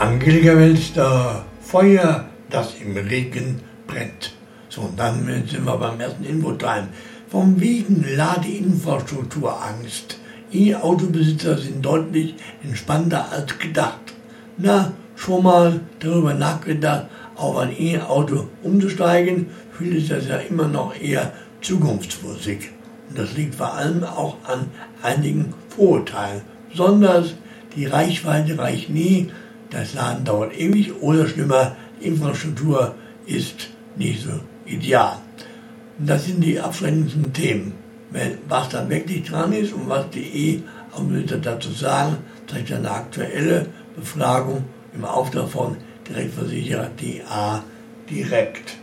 Angelika Welster, Feuer, das im Regen brennt. So, und dann sind wir beim ersten Infotime. Vom wegen Ladeinfrastrukturangst. E-Autobesitzer sind deutlich entspannter als gedacht. Na, schon mal darüber nachgedacht, auf ein E-Auto umzusteigen, fühlt sich das ja immer noch eher zukunftsmusik. Und das liegt vor allem auch an einigen Vorurteilen. Besonders die Reichweite reicht nie, das Laden dauert ewig oder schlimmer, die Infrastruktur ist nicht so ideal. Und das sind die abschreckendsten Themen. Was da wirklich dran ist und was die E-Autobesitzer dazu sagen, zeigt eine aktuelle Befragung im Auftrag von Direktversicherer DA Direkt.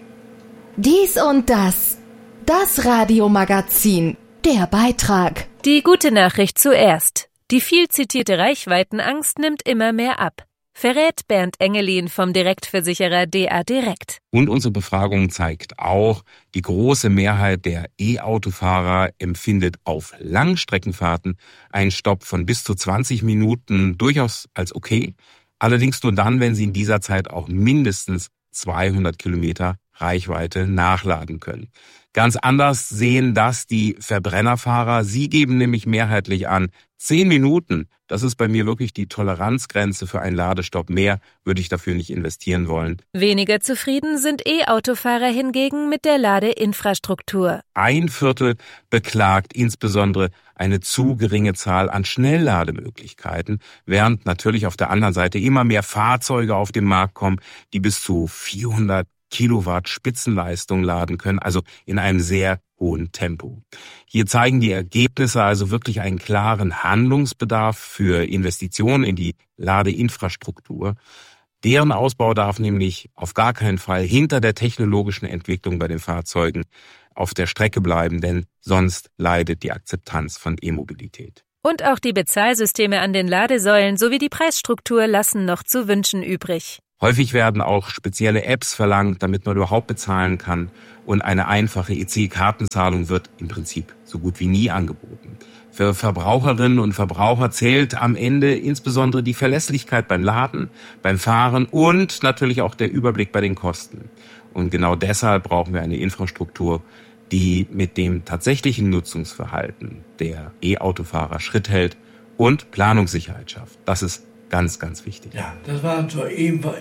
Dies und das. Das Radiomagazin. Der Beitrag. Die gute Nachricht zuerst. Die viel zitierte Reichweitenangst nimmt immer mehr ab, verrät Bernd Engelin vom Direktversicherer DA Direkt. Und unsere Befragung zeigt auch, die große Mehrheit der E-Autofahrer empfindet auf Langstreckenfahrten einen Stopp von bis zu 20 Minuten durchaus als okay. Allerdings nur dann, wenn sie in dieser Zeit auch mindestens 200 Kilometer Reichweite nachladen können. Ganz anders sehen das die Verbrennerfahrer. Sie geben nämlich mehrheitlich an, 10 Minuten, das ist bei mir wirklich die Toleranzgrenze für einen Ladestopp. Mehr würde ich dafür nicht investieren wollen. Weniger zufrieden sind E-Autofahrer hingegen mit der Ladeinfrastruktur. 1/4 beklagt insbesondere eine zu geringe Zahl an Schnelllademöglichkeiten, während natürlich auf der anderen Seite immer mehr Fahrzeuge auf den Markt kommen, die bis zu 400 Kilowatt Spitzenleistung laden können, also in einem sehr hohen Tempo. Hier zeigen die Ergebnisse also wirklich einen klaren Handlungsbedarf für Investitionen in die Ladeinfrastruktur. Deren Ausbau darf nämlich auf gar keinen Fall hinter der technologischen Entwicklung bei den Fahrzeugen auf der Strecke bleiben, denn sonst leidet die Akzeptanz von E-Mobilität. Und auch die Bezahlsysteme an den Ladesäulen sowie die Preisstruktur lassen noch zu wünschen übrig. Häufig werden auch spezielle Apps verlangt, damit man überhaupt bezahlen kann. Und eine einfache EC-Kartenzahlung wird im Prinzip so gut wie nie angeboten. Für Verbraucherinnen und Verbraucher zählt am Ende insbesondere die Verlässlichkeit beim Laden, beim Fahren und natürlich auch der Überblick bei den Kosten. Und genau deshalb brauchen wir eine Infrastruktur, die mit dem tatsächlichen Nutzungsverhalten der E-Autofahrer Schritt hält und Planungssicherheit schafft. Das ist ganz, ganz wichtig. Ja, das war zur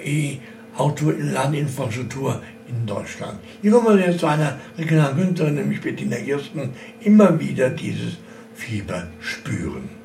E-Auto-Ladeinfrastruktur in Deutschland. Hier kommen wir jetzt zu einer regionalen Künstlerin, nämlich Bettina Kirsten, immer wieder dieses Fieber spüren.